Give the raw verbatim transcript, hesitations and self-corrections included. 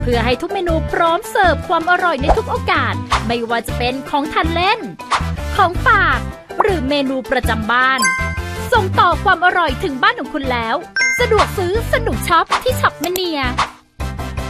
เพื่อให้ทุกเมนูพร้อมเสิร์ฟความอร่อยในทุกโอกาสไม่ว่าจะเป็นของทานเล่นของฝากหรือเมนูประจำบ้านส่งต่อความอร่อยถึงบ้านของคุณแล้วสะดวกซื้อสนุกช็อปที่ช็อปแมเนีย